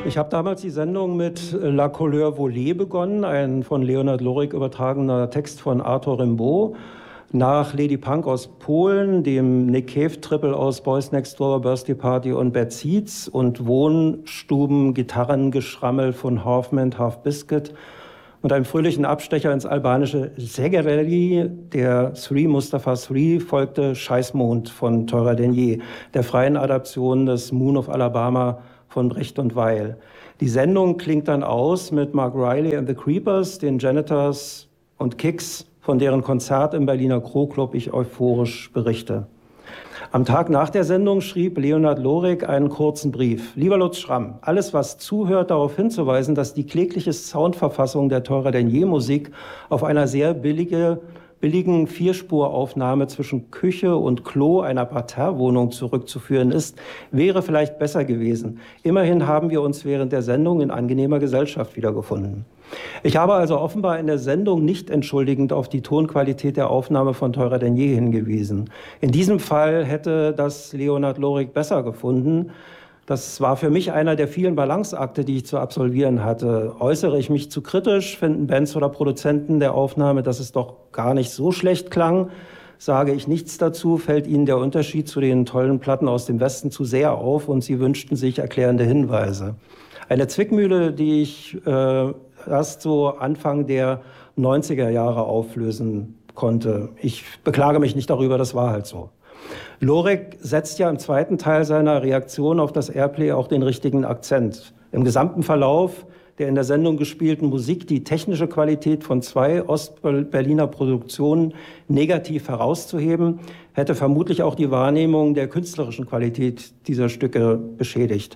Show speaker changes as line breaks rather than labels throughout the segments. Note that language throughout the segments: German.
Ich habe damals die Sendung mit La Couleur Volée begonnen, ein von Leonhard Lorik übertragener Text von Arthur Rimbaud. Nach Lady Punk aus Polen, dem Nick Cave-Triple aus Boys Next Door, Birthday Party und Bad Seeds und Wohnstuben, Gitarrengeschrammel von Half Mint, Half Biscuit und einem fröhlichen Abstecher ins albanische Segerelli, der Three Mustafa Three, folgte Scheißmond von Teurer denn je, der freien Adaption des Moon of Alabama von Brecht und Weil. Die Sendung klingt dann aus mit Mark Riley and the Creepers, den Janitors und Kicks, von deren Konzert im Berliner Kro-Club ich euphorisch berichte. Am Tag nach der Sendung schrieb Leonhard Lorik einen kurzen Brief. Lieber Lutz Schramm, alles, was zuhört, darauf hinzuweisen, dass die klägliche Soundverfassung der Teurer denn je Musik auf einer sehr billigen Vierspuraufnahme zwischen Küche und Klo einer Parterrewohnung zurückzuführen ist, wäre vielleicht besser gewesen. Immerhin haben wir uns während der Sendung in angenehmer Gesellschaft wiedergefunden. Ich habe also offenbar in der Sendung nicht entschuldigend auf die Tonqualität der Aufnahme von Teurer denn je hingewiesen. In diesem Fall hätte das Leonhard Lorik besser gefunden. Das war für mich einer der vielen Balanceakte, die ich zu absolvieren hatte. Äußere ich mich zu kritisch, finden Bands oder Produzenten der Aufnahme, dass es doch gar nicht so schlecht klang. Sage ich nichts dazu, fällt ihnen der Unterschied zu den tollen Platten aus dem Westen zu sehr auf und sie wünschten sich erklärende Hinweise. Eine Zwickmühle, die ich erst so Anfang der 90er Jahre auflösen konnte. Ich beklage mich nicht darüber, das war halt so. Lorik setzt ja im zweiten Teil seiner Reaktion auf das Airplay auch den richtigen Akzent. Im gesamten Verlauf der in der Sendung gespielten Musik die technische Qualität von 2 Ostberliner Produktionen negativ herauszuheben, hätte vermutlich auch die Wahrnehmung der künstlerischen Qualität dieser Stücke beschädigt.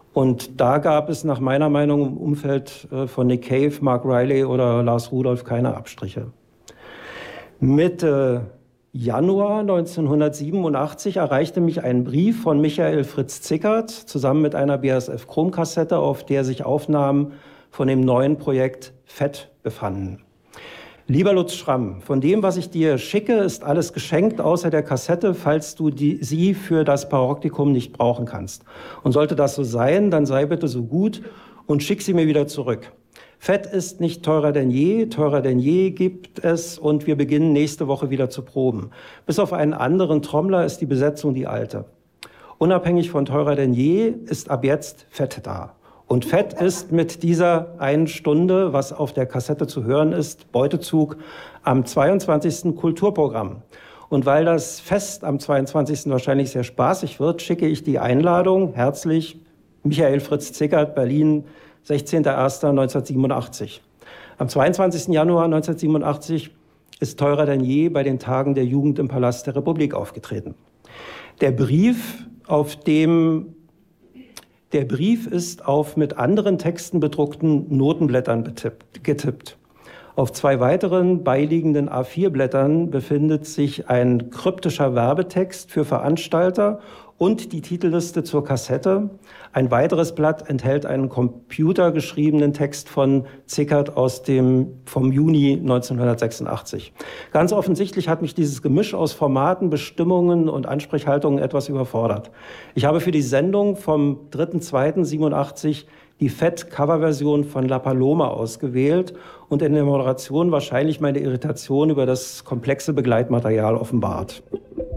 Und da gab es nach meiner Meinung im Umfeld von Nick Cave, Mark Riley oder Lars Rudolph keine Abstriche. Mitte Januar 1987 erreichte mich ein Brief von Michael Fritz Zickert zusammen mit einer BASF-Chromkassette, auf der sich Aufnahmen von dem neuen Projekt Fett befanden. Lieber Lutz Schramm, von dem, was ich dir schicke, ist alles geschenkt, außer der Kassette, falls du sie für das Paroptikum nicht brauchen kannst. Und sollte das so sein, dann sei bitte so gut und schick sie mir wieder zurück. Fett ist nicht teurer denn je gibt es und wir beginnen nächste Woche wieder zu proben. Bis auf einen anderen Trommler ist die Besetzung die alte. Unabhängig von teurer denn je ist ab jetzt Fett da. Und Fett ist mit dieser einen Stunde, was auf der Kassette zu hören ist, Beutezug am 22. Kulturprogramm. Und weil das Fest am 22. wahrscheinlich sehr spaßig wird, schicke ich die Einladung herzlich Michael Fritz Zickert, Berlin, 16.01.1987. Am 22. Januar 1987 ist teurer denn je bei den Tagen der Jugend im Palast der Republik aufgetreten. Der Brief ist auf mit anderen Texten bedruckten Notenblättern getippt. Auf 2 weiteren beiliegenden A4-Blättern befindet sich ein kryptischer Werbetext für Veranstalter und die Titelliste zur Kassette. Ein weiteres Blatt enthält einen computergeschriebenen Text von Zickert vom Juni 1986. Ganz offensichtlich hat mich dieses Gemisch aus Formaten, Bestimmungen und Ansprechhaltungen etwas überfordert. Ich habe für die Sendung vom 3.2.87 die Fett-Coverversion von La Paloma ausgewählt und in der Moderation wahrscheinlich meine Irritation über das komplexe Begleitmaterial offenbart.